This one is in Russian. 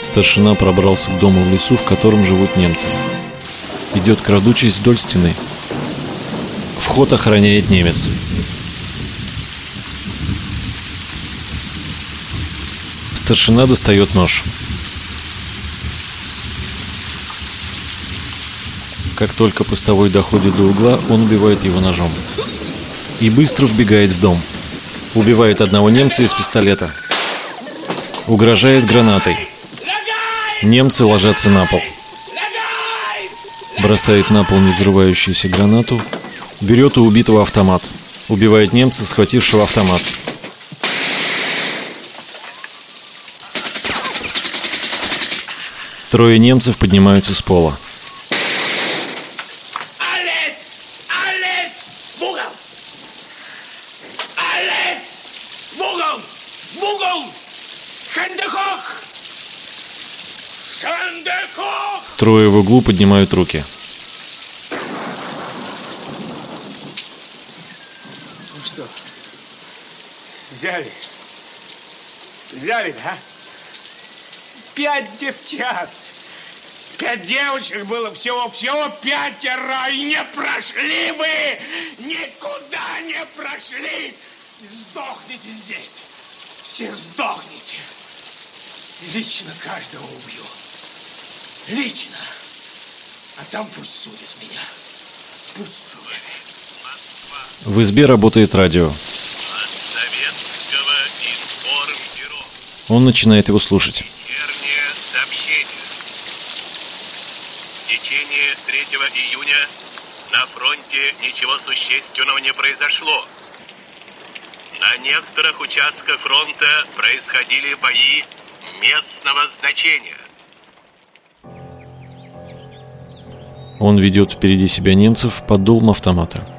Старшина пробрался к дому в лесу, в котором живут немцы. Идет, крадучись вдоль стены. Вход охраняет немец. Старшина достает нож. Как только постовой доходит до угла, он убивает его ножом. И быстро вбегает в дом. Убивает одного немца из пистолета. Угрожает гранатой. Немцы ложатся на пол. Бросает на пол невзрывающуюся гранату. Берет у убитого автомат. Убивает немца, схватившего автомат. Трое немцев поднимаются с пола. Трое в углу поднимают руки. Ну что, взяли? Взяли, да? 5 девчат. 5 девочек было всего 5, и не прошли вы! Никуда не прошли! Сдохните здесь! Все сдохните! Лично каждого убью. Лично. А там пусть судят меня. Пусть судят. В избе работает радио. Он начинает его слушать. В течение 3 июня на фронте ничего существенного не произошло. На некоторых участках фронта происходили бои местного значения. Он ведет впереди себя немцев под дулом автомата.